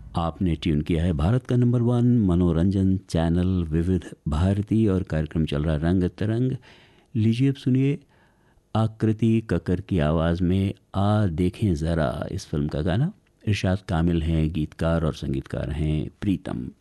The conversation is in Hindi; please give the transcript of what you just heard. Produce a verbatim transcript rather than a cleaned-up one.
आपने ट्यून किया है भारत का नंबर वन मनोरंजन चैनल विविध भारती और कार्यक्रम चल रहा रंग तरंग। लीजिए अब सुनिए आकृति कक्कर की आवाज़ में आ देखें ज़रा इस फिल्म का गाना। इरशाद कामिल हैं गीतकार और संगीतकार हैं प्रीतम।